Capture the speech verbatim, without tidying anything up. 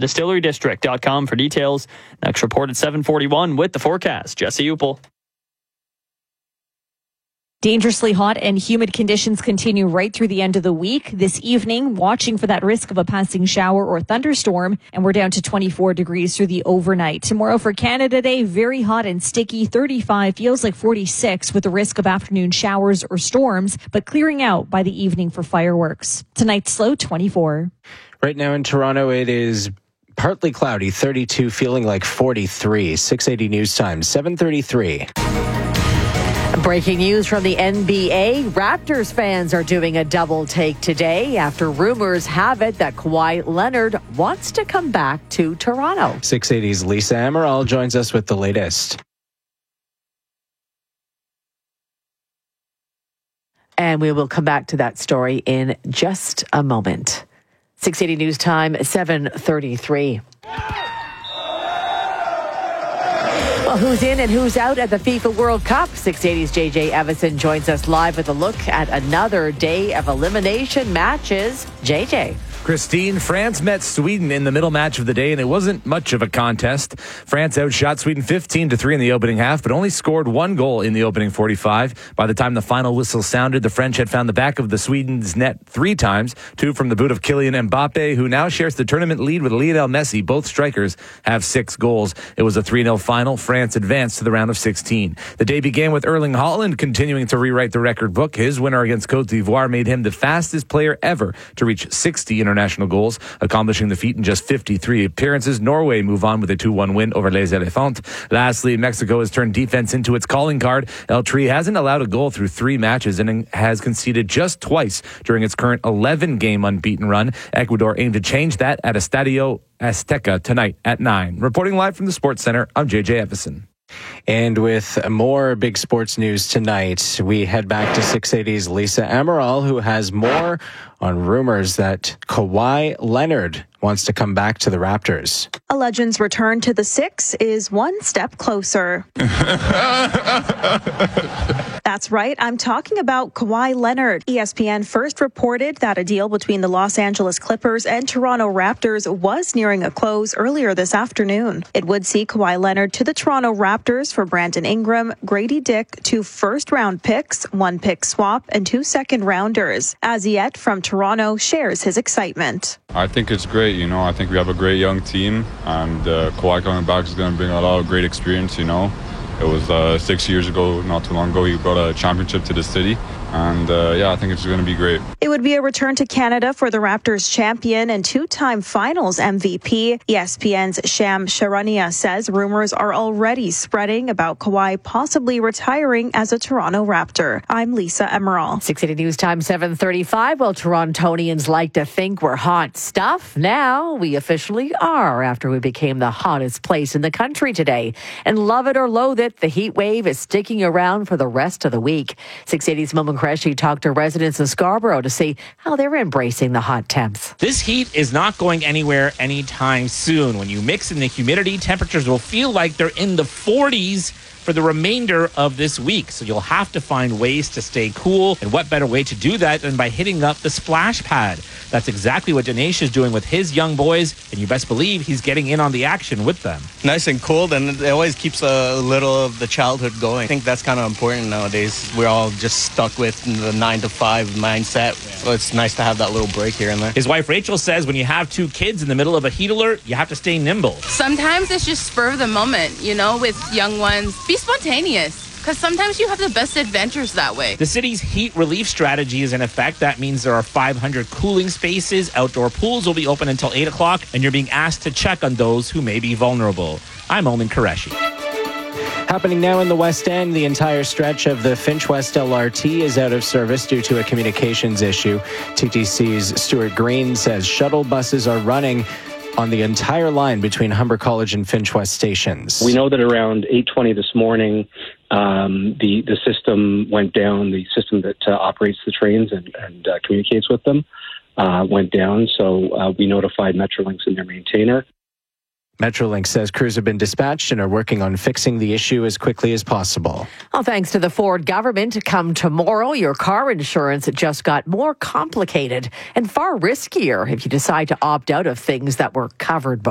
distillery district dot com for details. Next report at seven forty-one with the forecast. Jesse Upel. Dangerously hot and humid conditions continue right through the end of the week. This evening, watching for that risk of a passing shower or thunderstorm, and we're down to twenty-four degrees through the overnight. Tomorrow for Canada Day, very hot and sticky, thirty-five, feels like forty-six with the risk of afternoon showers or storms, but clearing out by the evening for fireworks. Tonight's low, twenty-four. Right now in Toronto, it is partly cloudy, thirty-two, feeling like forty-three. six eighty News Time, seven thirty-three. Breaking news from the N B A. Raptors fans are doing a double take today after rumors have it that Kawhi Leonard wants to come back to Toronto. six eighty's Lisa Amaral joins us with the latest. And we will come back to that story in just a moment. six eighty News Time, seven thirty-three. Well, who's in and who's out at the FIFA World Cup? six eighty's J J Evison joins us live with a look at another day of elimination matches. J J. Christine, France met Sweden in the middle match of the day, and it wasn't much of a contest. France outshot Sweden fifteen to three in the opening half, but only scored one goal in the opening forty-five. By the time the final whistle sounded, the French had found the back of the Sweden's net three times, two from the boot of Kylian Mbappe, who now shares the tournament lead with Lionel Messi. Both strikers have six goals. It was a three nil final. France advanced to the round of sixteen. The day began with Erling Haaland continuing to rewrite the record book. His winner against Côte d'Ivoire made him the fastest player ever to reach sixty international goals, accomplishing the feat in just fifty-three appearances. Norway move on with a two one win over Les Elephants. Lastly, Mexico has turned defense into its calling card. El Tri hasn't allowed a goal through three matches and has conceded just twice during its current eleven-game unbeaten run. Ecuador aim to change that at Estadio Azteca tonight at nine. Reporting live from the Sports Center, I'm J J Evison. And with more big sports news tonight, we head back to six eighty's Lisa Amaral, who has more on rumors that Kawhi Leonard wants to come back to the Raptors. A legend's return to the Six is one step closer. That's right. I'm talking about Kawhi Leonard. E S P N first reported that a deal between the Los Angeles Clippers and Toronto Raptors was nearing a close earlier this afternoon. It would see Kawhi Leonard to the Toronto Raptors for Brandon Ingram, Grady Dick, two first-round picks, one pick swap, and two second-rounders. Aziet from Toronto shares his excitement. I think it's great. You know, I think we have a great young team, and uh, Kawhi coming back is going to bring a lot of great experience, you know. It was uh, six years ago, not too long ago, he brought a championship to the city. And, uh, yeah, I think it's going to be great. It would be a return to Canada for the Raptors champion and two-time finals M V P. E S P N's Sham Charania says rumors are already spreading about Kawhi possibly retiring as a Toronto Raptor. I'm Lisa Emerald. six eighty News Time, seven thirty-five. Well, Torontonians like to think we're hot stuff. Now we officially are after we became the hottest place in the country today. And love it or loathe it, the heat wave is sticking around for the rest of the week. six eighty's Momo Cressy talked to residents of Scarborough to see how they're embracing the hot temps. This heat is not going anywhere anytime soon. When you mix in the humidity, temperatures will feel like they're in the forties for the remainder of this week. So you'll have to find ways to stay cool. And what better way to do that than by hitting up the splash pad? That's exactly what Dinesh is doing with his young boys, and you best believe he's getting in on the action with them. Nice and cold, and it always keeps a little of the childhood going. I think that's kind of important nowadays. We're all just stuck with the nine to five mindset, so it's nice to have that little break here and there. His wife Rachel says when you have two kids in the middle of a heat alert, you have to stay nimble. Sometimes it's just spur of the moment, you know, with young ones. Be spontaneous. Because sometimes you have the best adventures that way. The city's heat relief strategy is in effect. That means there are five hundred cooling spaces. Outdoor pools will be open until eight o'clock, and you're being asked to check on those who may be vulnerable. I'm Momo Cressy. Happening now in the West End, the entire stretch of the Finch West L R T is out of service due to a communications issue. T T C's Stuart Green says shuttle buses are running on the entire line between Humber College and Finch West stations. We know that around eight twenty this morning, um, the, the system went down, the system that uh, operates the trains and, and uh, communicates with them uh, went down. So uh, we notified Metrolinx and their maintainer. Metrolinx says crews have been dispatched and are working on fixing the issue as quickly as possible. Well, thanks to the Ford government, come tomorrow, your car insurance just got more complicated and far riskier if you decide to opt out of things that were covered before.